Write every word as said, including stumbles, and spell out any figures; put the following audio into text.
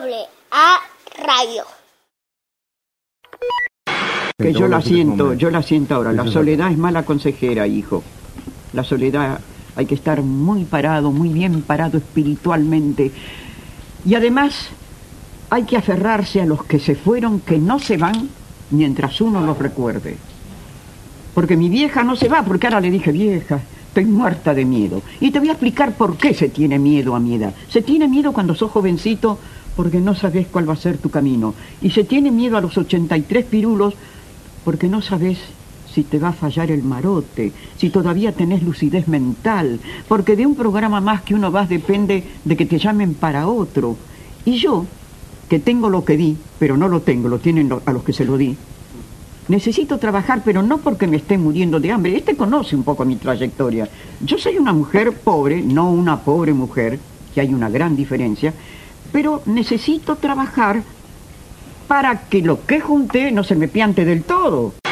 Doble A Radio. Que yo la siento, yo la siento ahora. La soledad es mala consejera, hijo. La soledad, hay que estar muy parado, muy bien parado espiritualmente. Y además, hay que aferrarse a los que se fueron, que no se van mientras uno los recuerde. Porque mi vieja no se va, porque ahora le dije, vieja, estoy muerta de miedo. Y te voy a explicar por qué se tiene miedo a mi edad. Se tiene miedo cuando sos jovencito porque no sabés cuál va a ser tu camino. Y se tiene miedo a los ochenta y tres pirulos porque no sabés si te va a fallar el marote, si todavía tenés lucidez mental, porque de un programa más que uno vas depende de que te llamen para otro. Y yo, que tengo lo que di, pero no lo tengo, lo tienen a los que se lo di, necesito trabajar, pero no porque me esté muriendo de hambre. Este conoce un poco mi trayectoria. Yo soy una mujer pobre, no una pobre mujer, que hay una gran diferencia, pero necesito trabajar para que lo que junté no se me piante del todo.